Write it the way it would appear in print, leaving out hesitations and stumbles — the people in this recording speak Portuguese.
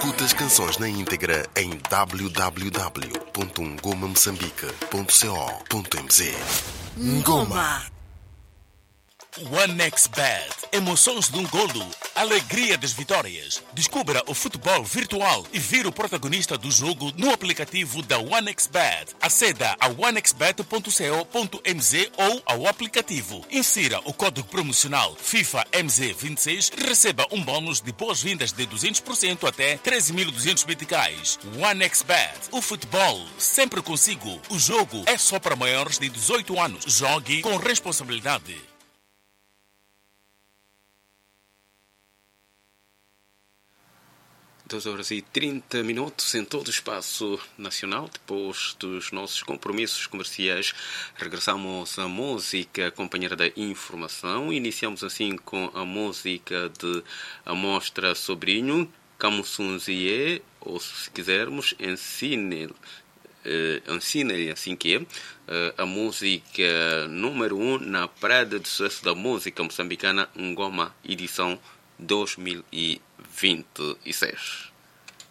Escuta as canções na íntegra em www.ngomamoçambique.co.mz. Ngoma. OneXBet. Emoções de um golo. Alegria das vitórias. Descubra o futebol virtual e vira o protagonista do jogo no aplicativo da OneXBet. Aceda a onexbet.co.mz ou ao aplicativo. Insira o código promocional FIFA MZ26 e receba um bônus de boas-vindas de 200% até 13.200 meticais. OneXBet. O futebol sempre consigo. O jogo é só para maiores de 18 anos. Jogue com responsabilidade. 2h30 em todo o espaço nacional. Depois dos nossos compromissos comerciais, regressamos à música companheira da informação. Iniciamos assim com a música de Amostra Sobrinho, Camusunzie, ou se quisermos, Ensine-lhe assim que é. A música número 1 na Parada de Sucesso da Música Moçambicana, Ngoma, edição 2026.